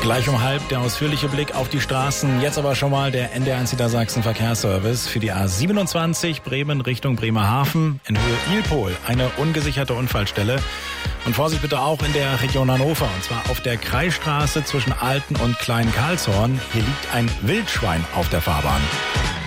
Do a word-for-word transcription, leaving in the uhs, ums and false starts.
Gleich um halb der ausführliche Blick auf die Straßen. Jetzt aber schon mal der N D R eins Niedersachsen Verkehrsservice für die A siebenundzwanzig Bremen Richtung Bremerhaven in Höhe Ilpol. Eine ungesicherte Unfallstelle. Und Vorsicht bitte auch in der Region Hannover. Und zwar auf der Kreisstraße zwischen Alten und Klein Karlshorn. Hier liegt ein Wildschwein auf der Fahrbahn.